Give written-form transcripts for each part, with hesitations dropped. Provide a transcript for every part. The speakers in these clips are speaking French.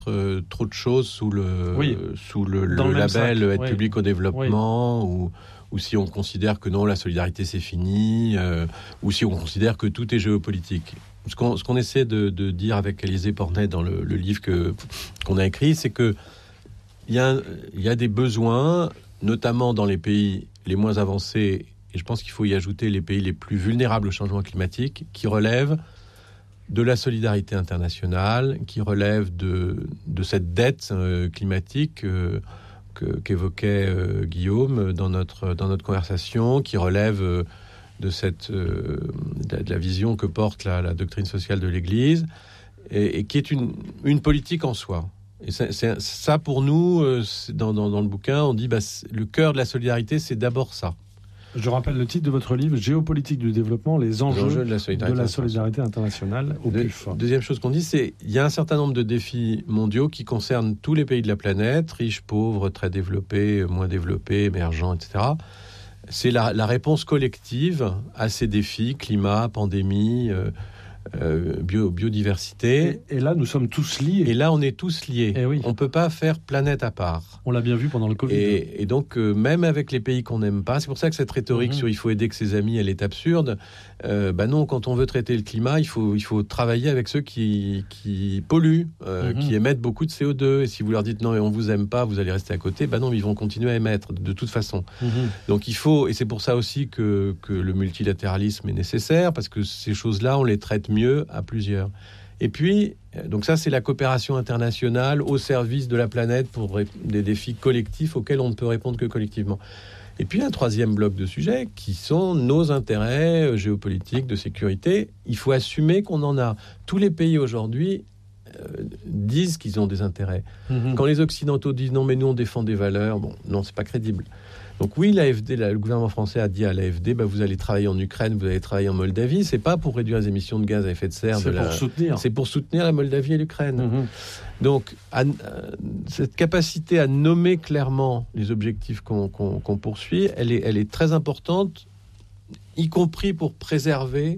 trop de choses sous le label aide publique au développement, ou si on considère que non, la solidarité c'est fini, ou si on considère que tout est géopolitique. Ce qu'on essaie de dire avec Alizé Pornet dans le livre qu'on a écrit, c'est que il y a des besoins, notamment dans les pays les moins avancés, et je pense qu'il faut y ajouter les pays les plus vulnérables au changement climatique, qui relèvent de la solidarité internationale, qui relève de cette dette climatique qu'évoquait Guillaume dans notre conversation, qui relève de la vision que porte la doctrine sociale de l'Église, et qui est une politique en soi. Et ça pour nous, dans le bouquin, on dit le cœur de la solidarité, c'est d'abord ça. Je rappelle le titre de votre livre, Géopolitique du développement, les enjeux de la solidarité internationale au plus fort. Deuxième chose qu'on dit, c'est qu'il y a un certain nombre de défis mondiaux qui concernent tous les pays de la planète, riches, pauvres, très développés, moins développés, émergents, etc. C'est la réponse collective à ces défis, climat, pandémie, biodiversité. Et là, nous sommes tous liés. Et là, on est tous liés. Oui. On ne peut pas faire planète à part. On l'a bien vu pendant le Covid. Et donc, même avec les pays qu'on n'aime pas, c'est pour ça que cette rhétorique sur « il faut aider que ses amis », elle est absurde. Non, quand on veut traiter le climat, il faut travailler avec ceux qui polluent, qui émettent beaucoup de CO2. Et si vous leur dites « non, et on ne vous aime pas, vous allez rester à côté », non, ils vont continuer à émettre de toute façon. Donc, il faut, et c'est pour ça aussi que le multilatéralisme est nécessaire, parce que ces choses-là, on les traite mieux à plusieurs. Et puis, donc ça, c'est la coopération internationale au service de la planète pour des défis collectifs auxquels on ne peut répondre que collectivement. Et puis, un troisième bloc de sujets qui sont nos intérêts géopolitiques, de sécurité. Il faut assumer qu'on en a. Tous les pays aujourd'hui disent qu'ils ont des intérêts. Quand les Occidentaux disent non, mais nous, on défend des valeurs, non, c'est pas crédible. Donc oui, l'AFD, le gouvernement français a dit à l'AFD, vous allez travailler en Ukraine, vous allez travailler en Moldavie. C'est pas pour réduire les émissions de gaz à effet de serre. C'est pour soutenir la Moldavie et l'Ukraine. Donc, cette capacité à nommer clairement les objectifs qu'on poursuit, elle est très importante, y compris pour préserver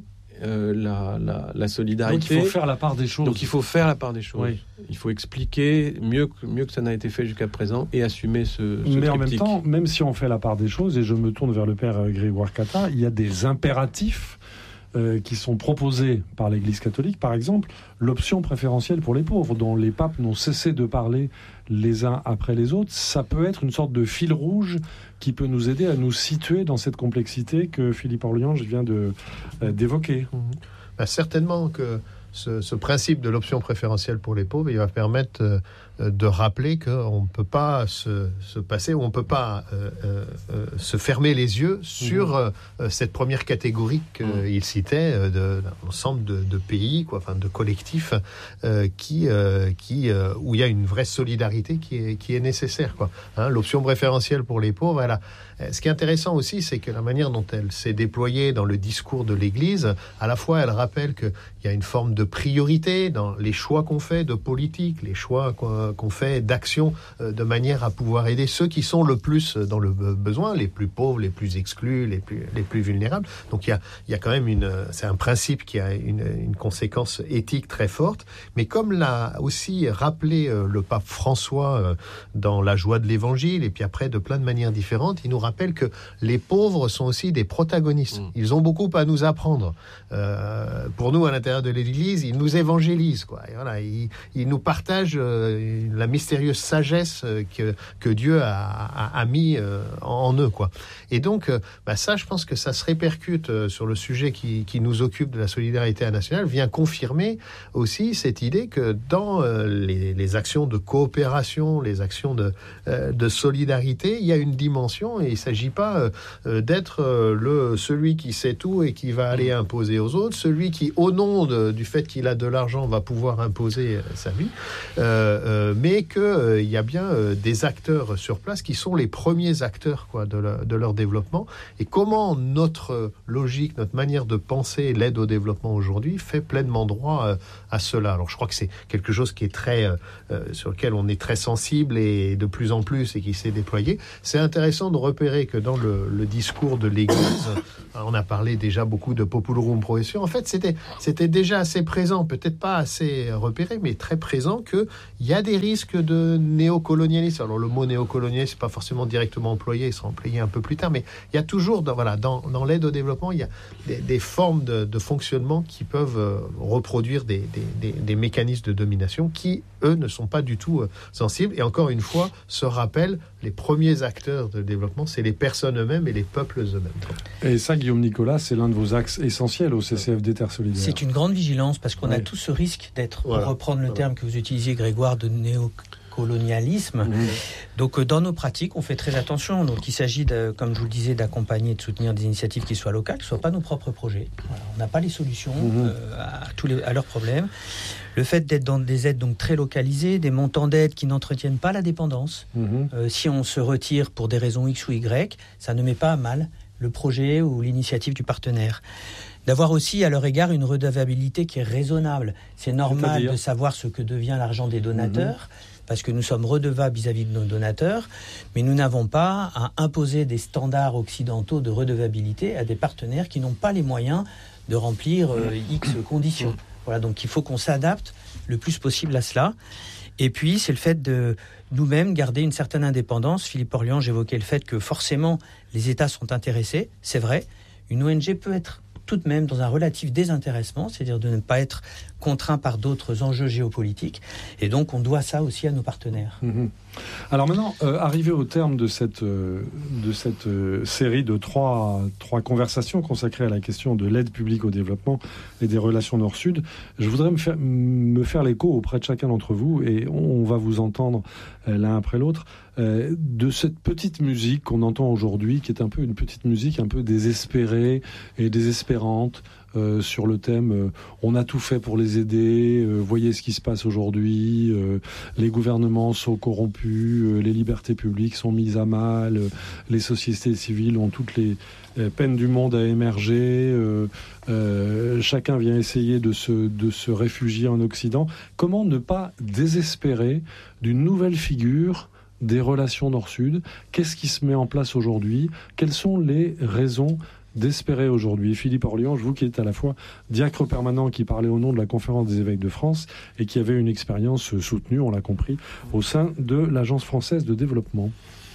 la solidarité. Donc il faut faire la part des choses. Oui. Il faut expliquer mieux que ça n'a été fait jusqu'à présent et assumer ce Mais triptyque. En même temps, même si on fait la part des choses, et je me tourne vers le père Grégoire Catta, il y a des impératifs qui sont proposés par l'Église catholique. Par exemple, l'option préférentielle pour les pauvres, dont les papes n'ont cessé de parler les uns après les autres. Ça peut être une sorte de fil rouge qui peut nous aider à nous situer dans cette complexité que Philippe Orliange vient d'évoquer. Certainement que ce principe de l'option préférentielle pour les pauvres, il va permettre de rappeler qu'on ne peut pas se passer, ou on ne peut pas se fermer les yeux sur cette première catégorie qu'il citait d'un ensemble de pays, de collectifs où il y a une vraie solidarité qui est nécessaire. L'option préférentielle pour les pauvres, ce qui est intéressant aussi, c'est que la manière dont elle s'est déployée dans le discours de l'Église, à la fois elle rappelle qu'il y a une forme de priorité dans les choix qu'on fait de politique, les choix qu'on fait d'action, de manière à pouvoir aider ceux qui sont le plus dans le besoin, les plus pauvres, les plus exclus, les plus vulnérables. Donc il y a quand même c'est un principe qui a une conséquence éthique très forte. Mais comme l'a aussi rappelé le pape François dans La joie de l'Évangile, et puis après de plein de manières différentes, il nous rappelle que les pauvres sont aussi des protagonistes. Ils ont beaucoup à nous apprendre. Pour nous, à l'intérieur de l'Église, ils nous évangélisent, Et voilà, ils nous partagent la mystérieuse sagesse que Dieu a mis en eux, Et donc, ça, je pense que ça se répercute sur le sujet qui nous occupe de la solidarité nationale, vient confirmer aussi cette idée que dans les actions de coopération, les actions de solidarité, il y a une dimension, et il ne s'agit pas d'être celui qui sait tout et qui va aller imposer aux autres, celui qui, au nom du fait qu'il a de l'argent, va pouvoir imposer sa vie, mais qu'il y a bien des acteurs sur place qui sont les premiers acteurs de leur développement, et comment notre logique, notre manière de penser l'aide au développement aujourd'hui fait pleinement droit à cela. Alors je crois que c'est quelque chose qui est sur lequel on est très sensible, et de plus en plus, et qui s'est déployé. C'est intéressant de repérer que dans le discours de l'Église, on a parlé déjà beaucoup de Populorum Progressio. En fait, c'était déjà assez présent, peut-être pas assez repéré, mais très présent, qu'il y a des risques de néocolonialisme. Alors le mot néocolonialisme, c'est pas forcément directement employé, il sera employé un peu plus tard, mais il y a toujours, dans l'aide au développement, il y a des formes de fonctionnement qui peuvent reproduire des mécanismes de domination qui, eux, ne sont pas du tout sensibles. Et encore une fois, se rappellent, les premiers acteurs de développement, c'est les personnes eux-mêmes et les peuples eux-mêmes. Et ça, Guillaume Nicolas, c'est l'un de vos axes essentiels au CCFD Terre Solidaire. C'est une grande vigilance parce qu'on a tout ce risque d'être, pour reprendre le terme que vous utilisiez, Grégoire, de néocolonialisme. Donc dans nos pratiques, on fait très attention. Donc il s'agit, comme je vous le disais, d'accompagner et de soutenir des initiatives qui soient locales, qui ne soient pas nos propres projets. Voilà, on n'a pas les solutions à leurs problèmes. Le fait d'être dans des aides donc très localisées, des montants d'aide qui n'entretiennent pas la dépendance. Si on se retire pour des raisons X ou Y, ça ne met pas à mal le projet ou l'initiative du partenaire. D'avoir aussi à leur égard une redevabilité qui est raisonnable. C'est normal de savoir ce que devient l'argent des donateurs, parce que nous sommes redevables vis-à-vis de nos donateurs, mais nous n'avons pas à imposer des standards occidentaux de redevabilité à des partenaires qui n'ont pas les moyens de remplir X conditions. Voilà, donc il faut qu'on s'adapte le plus possible à cela. Et puis, c'est le fait de nous-mêmes garder une certaine indépendance. Philippe Orlian, j'évoquais le fait que forcément, les États sont intéressés, c'est vrai. Une ONG peut être tout de même dans un relatif désintéressement, c'est-à-dire de ne pas être contraint par d'autres enjeux géopolitiques. Et donc, on doit ça aussi à nos partenaires. Alors maintenant, arrivé au terme de cette série de trois conversations consacrées à la question de l'aide publique au développement et des relations Nord-Sud, je voudrais me faire l'écho auprès de chacun d'entre vous, et on va vous entendre l'un après l'autre, de cette petite musique qu'on entend aujourd'hui, qui est un peu une petite musique un peu désespérée et désespérante, sur le thème on a tout fait pour les aider, voyez ce qui se passe aujourd'hui, les gouvernements sont corrompus, les libertés publiques sont mises à mal, les sociétés civiles ont toutes les peines du monde à émerger, chacun vient essayer de se réfugier en Occident. Comment ne pas désespérer d'une nouvelle figure des relations Nord-Sud? Qu'est-ce qui se met en place aujourd'hui? Quelles sont les raisons d'espérer aujourd'hui? Philippe Orlian, vous qui êtes à la fois diacre permanent, qui parlait au nom de la Conférence des évêques de France et qui avait une expérience soutenue, on l'a compris, au sein de l'Agence française de développement.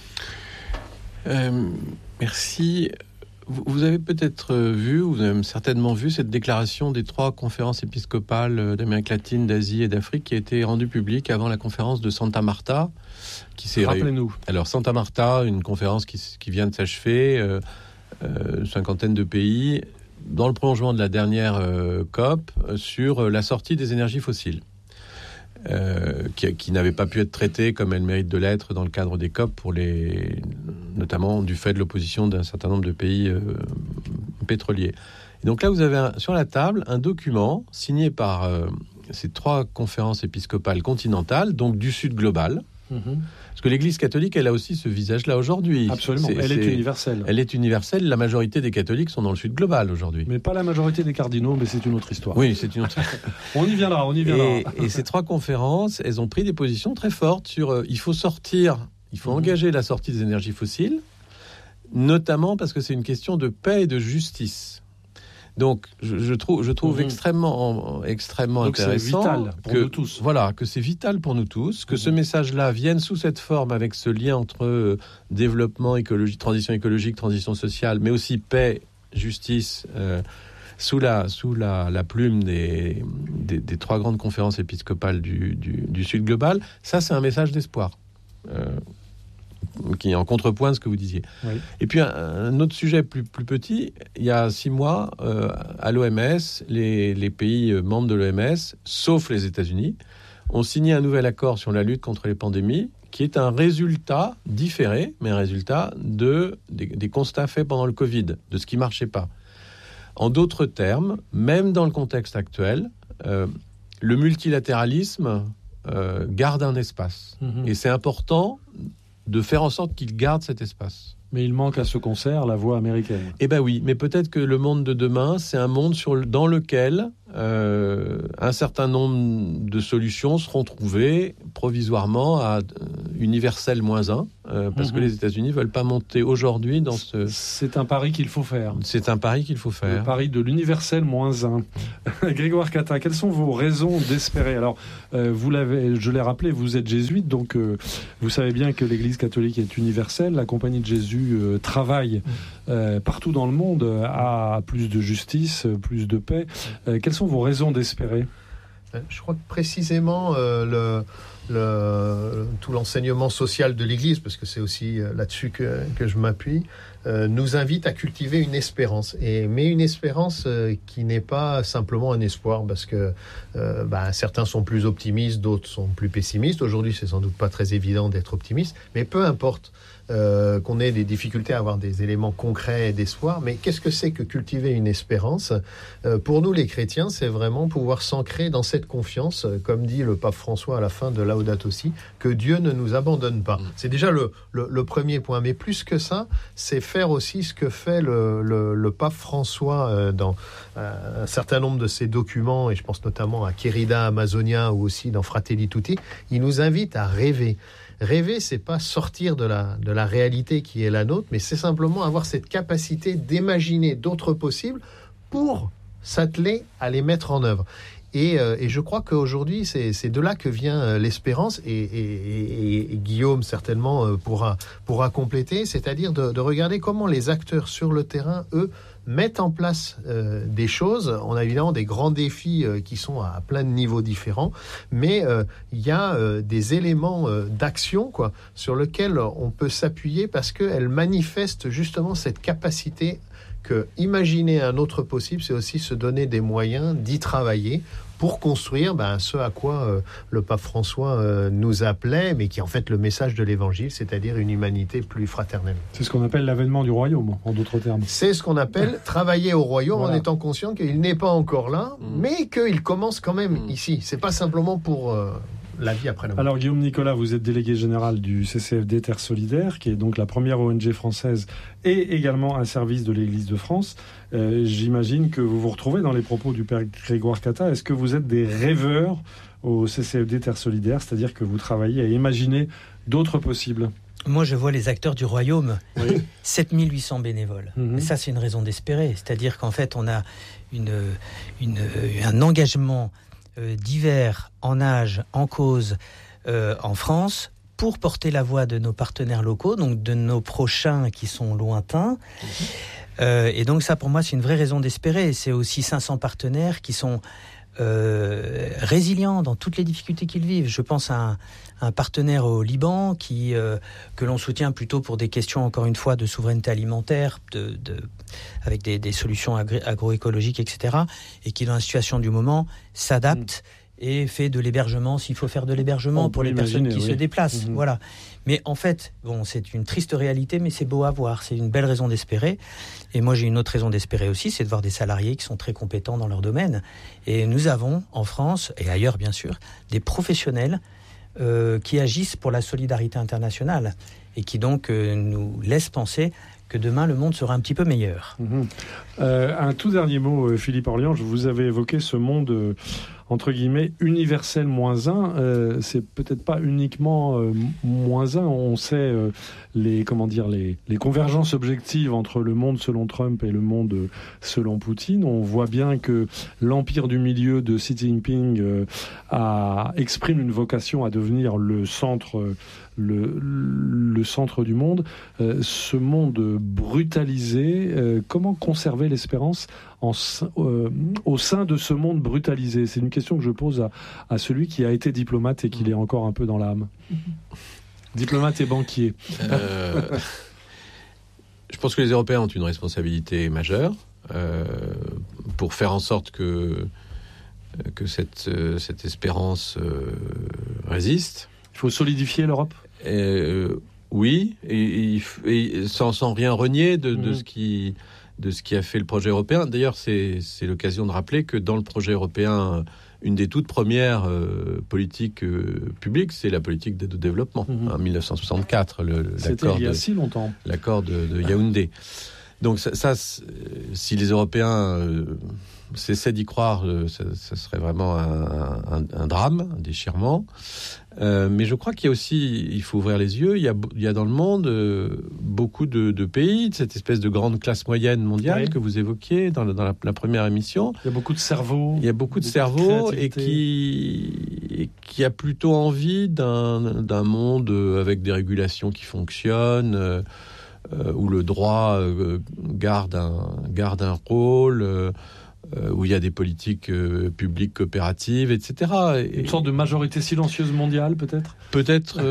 Merci. Vous avez peut-être vu, vous avez certainement vu cette déclaration des 3 conférences épiscopales d'Amérique latine, d'Asie et d'Afrique qui a été rendue publique avant la conférence de Santa Marta. Rappelez-nous. Alors Santa Marta, une conférence qui vient de s'achever, une 50aine de pays, dans le prolongement de la dernière COP, sur la sortie des énergies fossiles, qui n'avait pas pu être traitée comme elle mérite de l'être dans le cadre des COP, notamment du fait de l'opposition d'un certain nombre de pays pétroliers. Et donc là, vous avez sur la table un document signé par ces 3 conférences épiscopales continentales, donc du Sud global. Parce que l'Église catholique, elle a aussi ce visage-là aujourd'hui. Absolument, elle est universelle. Elle est universelle, la majorité des catholiques sont dans le Sud global aujourd'hui. Mais pas la majorité des cardinaux, mais c'est une autre histoire. Oui, c'est une autre histoire. On y viendra. Et ces 3 conférences, elles ont pris des positions très fortes sur il faut engager la sortie des énergies fossiles, notamment parce que c'est une question de paix et de justice. Donc, je trouve extrêmement donc intéressant c'est vital pour nous tous. Voilà, que c'est vital pour nous tous, que ce message-là vienne sous cette forme, avec ce lien entre développement, transition écologique, transition sociale, mais aussi paix, justice, sous la plume des 3 grandes conférences épiscopales du Sud global. Ça, c'est un message d'espoir. Qui est en contrepoint de ce que vous disiez. Oui. Et puis un autre sujet plus petit, il y a 6 mois, à l'OMS, les pays membres de l'OMS, sauf les États-Unis, ont signé un nouvel accord sur la lutte contre les pandémies, qui est un résultat différé, mais un résultat des constats faits pendant le Covid, de ce qui ne marchait pas. En d'autres termes, même dans le contexte actuel, le multilatéralisme garde un espace. Et c'est important de faire en sorte qu'il garde cet espace. Mais il manque à ce concert la voix américaine. Eh bien oui, mais peut-être que le monde de demain, c'est un monde dans lequel un certain nombre de solutions seront trouvées provisoirement à universel -1, parce que les États-Unis ne veulent pas monter aujourd'hui dans ce... C'est un pari qu'il faut faire. C'est un pari qu'il faut faire. Le pari de l'universel -1. Grégoire Catta, quelles sont vos raisons d'espérer ? Alors, je l'ai rappelé, vous êtes jésuite, donc vous savez bien que l'Église catholique est universelle. La Compagnie de Jésus travaille partout dans le monde à plus de justice, plus de paix. Quelles sont vos raisons d'espérer ? Je crois que précisément tout l'enseignement social de l'Église, parce que c'est aussi là-dessus que je m'appuie, nous invite à cultiver une espérance. Mais une espérance qui n'est pas simplement un espoir, parce que certains sont plus optimistes, d'autres sont plus pessimistes. Aujourd'hui, c'est sans doute pas très évident d'être optimiste, mais peu importe qu'on ait des difficultés à avoir des éléments concrets d'espoir. Mais qu'est-ce que c'est que cultiver une espérance ? Pour nous, les chrétiens, c'est vraiment pouvoir s'ancrer dans cette confiance, comme dit le pape François à la fin de Laudato Si, que Dieu ne nous abandonne pas. C'est déjà le premier point. Mais plus que ça, c'est faire aussi ce que fait le pape François dans un certain nombre de ses documents, et je pense notamment à Querida Amazonia ou aussi dans Fratelli Tutti. Il nous invite à rêver. Rêver, c'est pas sortir de la réalité qui est la nôtre, mais c'est simplement avoir cette capacité d'imaginer d'autres possibles pour s'atteler à les mettre en œuvre. Et je crois qu'aujourd'hui, c'est de là que vient l'espérance, et Guillaume certainement pourra compléter, c'est-à-dire de regarder comment les acteurs sur le terrain, eux, mettent en place des choses. On a évidemment des grands défis qui sont à plein de niveaux différents, mais il y a des éléments d'action sur lesquels on peut s'appuyer, parce qu'elles manifestent justement cette capacité que imaginer un autre possible, c'est aussi se donner des moyens d'y travailler pour construire ce à quoi le pape François nous appelait, mais qui est en fait le message de l'Évangile, c'est-à-dire une humanité plus fraternelle. C'est ce qu'on appelle l'avènement du royaume, en d'autres termes. C'est ce qu'on appelle travailler au royaume, en étant conscient qu'il n'est pas encore là, mais qu'il commence quand même ici. C'est pas simplement pour... la vie après la mort. Alors Guillaume Nicolas, vous êtes délégué général du CCFD Terre Solidaire, qui est donc la première ONG française et également un service de l'Église de France. J'imagine que vous vous retrouvez dans les propos du père Grégoire Catta. Est-ce que vous êtes des rêveurs au CCFD Terre Solidaire, c'est-à-dire que vous travaillez à imaginer d'autres possibles ? Moi, je vois les acteurs du royaume, 7800 bénévoles. Et ça, c'est une raison d'espérer. C'est-à-dire qu'en fait, on a un engagement divers en âge, en cause, en France, pour porter la voix de nos partenaires locaux, donc de nos prochains qui sont lointains. Et donc ça, pour moi, c'est une vraie raison d'espérer. C'est aussi 500 partenaires qui sont résilients dans toutes les difficultés qu'ils vivent. Je pense à un partenaire au Liban que l'on soutient plutôt pour des questions, encore une fois, de souveraineté alimentaire, avec des solutions agroécologiques, etc., et qui, dans la situation du moment, s'adapte et fait de l'hébergement, s'il faut faire de l'hébergement pour les personnes qui se déplacent. Voilà. Mais en fait, c'est une triste réalité, mais c'est beau à voir. C'est une belle raison d'espérer. Et moi, j'ai une autre raison d'espérer aussi, c'est de voir des salariés qui sont très compétents dans leur domaine. Et nous avons, en France, et ailleurs bien sûr, des professionnels qui agissent pour la solidarité internationale et qui donc nous laissent penser que demain, le monde sera un petit peu meilleur. Un tout dernier mot, Philippe Orliange, vous avez évoqué ce monde... entre guillemets, universel -1, c'est peut-être pas uniquement -1. On sait les convergences objectives entre le monde selon Trump et le monde selon Poutine. On voit bien que l'empire du milieu de Xi Jinping exprime une vocation à devenir le centre du monde. Ce monde brutalisé, comment conserver l'espérance au sein de ce monde brutalisé? C'est une question que je pose à celui qui a été diplomate et qui l'est encore un peu dans l'âme. Diplomate et banquier. Je pense que les Européens ont une responsabilité majeure pour faire en sorte que cette espérance résiste. Il faut solidifier l'Europe. Oui, et sans rien renier de ce qui a fait le projet européen. D'ailleurs, c'est l'occasion de rappeler que dans le projet européen, une des toutes premières politiques publiques, c'est la politique d'aide au développement. En 1964, c'était il y a si longtemps. L'accord de Yaoundé. Donc ça si les Européens cessaient d'y croire, ça serait vraiment un drame, un déchirement. Mais je crois qu'il y a aussi, il faut ouvrir les yeux, il y a dans le monde beaucoup de pays, de cette espèce de grande classe moyenne mondiale que vous évoquiez dans la première émission. Il y a beaucoup de cerveaux. Il y a beaucoup de cerveaux et qui a plutôt envie d'un monde avec des régulations qui fonctionnent, où le droit garde un rôle, où il y a des politiques publiques coopératives, etc. Une sorte de majorité silencieuse mondiale, peut-être. Peut-être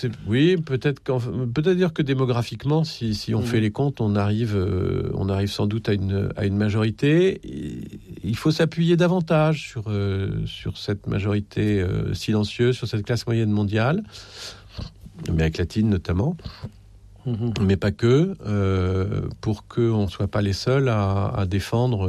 dire que démographiquement, si on fait les comptes, on arrive sans doute à une majorité. Il faut s'appuyer davantage sur cette majorité silencieuse, sur cette classe moyenne mondiale, l'Amérique latine notamment. Mais pas que, pour qu'on ne soit pas les seuls à défendre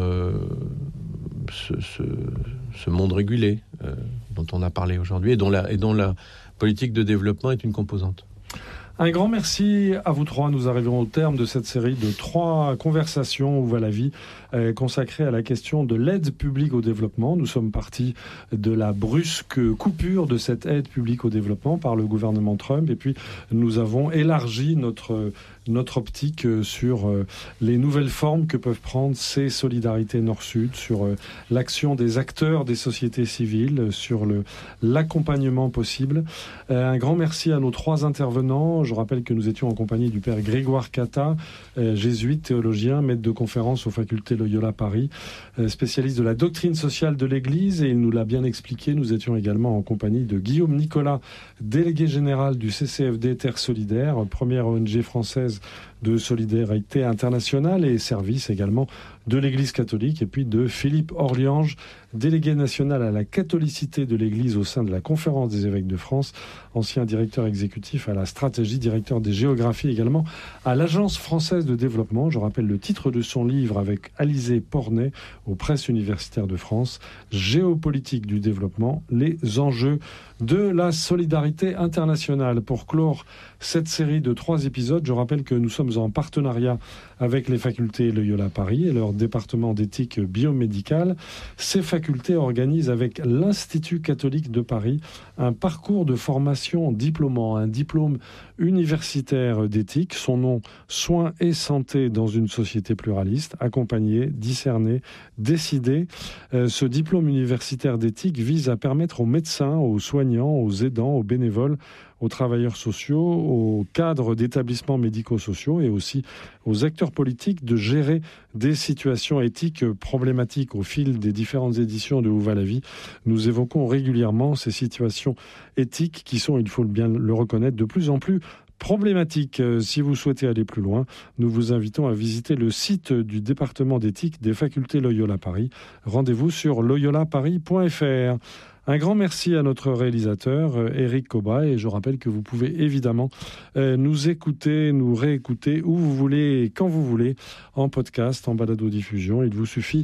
ce monde régulé dont on a parlé aujourd'hui et dont la politique de développement est une composante. Un grand merci à vous trois. Nous arrivons au terme de cette série de 3 conversations Où va la vie consacrées à la question de l'aide publique au développement. Nous sommes partis de la brusque coupure de cette aide publique au développement par le gouvernement Trump et puis nous avons élargi notre optique sur les nouvelles formes que peuvent prendre ces solidarités Nord-Sud, sur l'action des acteurs des sociétés civiles, sur l'accompagnement possible. Un grand merci à nos 3 intervenants. Je rappelle que nous étions en compagnie du père Grégoire Catta, jésuite, théologien, maître de conférence aux facultés Loyola Paris, spécialiste de la doctrine sociale de l'Église, et il nous l'a bien expliqué. Nous étions également en compagnie de Guillaume Nicolas, délégué général du CCFD Terre Solidaire, première ONG française de solidarité internationale et service également de l'Église catholique, et puis de Philippe Orliange, délégué national à la catholicité de l'Église au sein de la Conférence des évêques de France, ancien directeur exécutif à la stratégie, directeur des géographies également à l'Agence française de développement. Je rappelle le titre de son livre avec Alizé Pornet aux Presses universitaires de France, Géopolitique du développement, les enjeux de la solidarité internationale. Pour clore cette série de 3 épisodes, je rappelle que nous sommes en partenariat avec les facultés Loyola Paris et leur département d'éthique biomédicale. Ces facultés organisent avec l'Institut catholique de Paris un parcours de formation diplômant, un diplôme universitaire d'éthique. Son nom, Soins et santé dans une société pluraliste, accompagner, discerner, décider. Ce diplôme universitaire d'éthique vise à permettre aux médecins, aux soignants, aux aidants, aux bénévoles, aux travailleurs sociaux, aux cadres d'établissements médico-sociaux et aussi aux acteurs politiques de gérer des situations éthiques problématiques. Au fil des différentes éditions de Où va la vie, nous évoquons régulièrement ces situations éthiques qui sont, il faut bien le reconnaître, de plus en plus problématiques. Si vous souhaitez aller plus loin, nous vous invitons à visiter le site du département d'éthique des facultés Loyola Paris. Rendez-vous sur loyolaparis.fr. Un grand merci à notre réalisateur, Éric Coba, et je rappelle que vous pouvez évidemment nous écouter, nous réécouter où vous voulez et quand vous voulez, en podcast, en balado-diffusion. Il vous suffit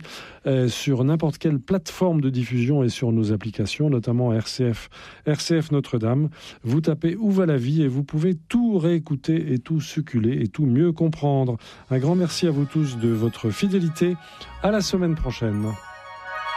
sur n'importe quelle plateforme de diffusion et sur nos applications, notamment RCF Notre-Dame. Vous tapez Où va la vie et vous pouvez tout réécouter et tout succuler et tout mieux comprendre. Un grand merci à vous tous de votre fidélité. À la semaine prochaine.